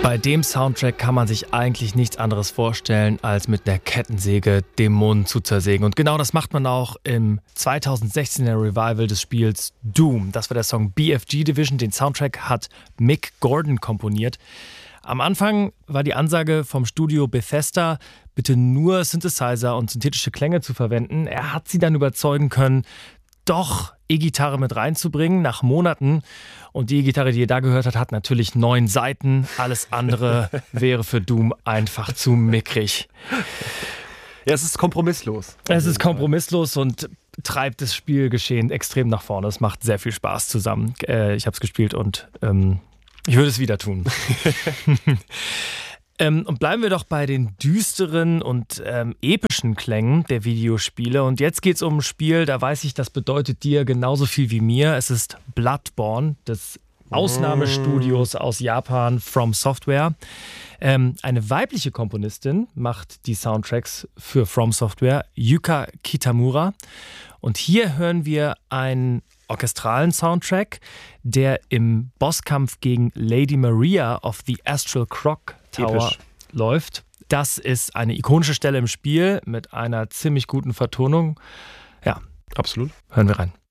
Bei dem Soundtrack kann man sich eigentlich nichts anderes vorstellen, als mit einer Kettensäge Dämonen zu zersägen. Und genau das macht man auch im 2016er Revival des Spiels Doom. Das war der Song BFG Division. Den Soundtrack hat Mick Gordon komponiert. Am Anfang war die Ansage vom Studio Bethesda, bitte nur Synthesizer und synthetische Klänge zu verwenden. Er hat sie dann überzeugen können, doch E-Gitarre mit reinzubringen nach Monaten. Und die E-Gitarre, die ihr da gehört habt, hat natürlich 9 Saiten. Alles andere wäre für Doom einfach zu mickrig. Ja, es ist kompromisslos. Es ist kompromisslos und treibt das Spielgeschehen extrem nach vorne. Es macht sehr viel Spaß zusammen. Ich habe es gespielt und ich würde es wieder tun. Und bleiben wir doch bei den düsteren und epischen Klängen der Videospiele. Und jetzt geht es um ein Spiel, da weiß ich, das bedeutet dir genauso viel wie mir. Es ist Bloodborne des Ausnahmestudios aus Japan, From Software. Eine weibliche Komponistin macht die Soundtracks für From Software, Yuka Kitamura. Und hier hören wir einen orchestralen Soundtrack, der im Bosskampf gegen Lady Maria of the Astral Clock Tower läuft. Das ist eine ikonische Stelle im Spiel mit einer ziemlich guten Vertonung. Ja, absolut. Hören wir rein.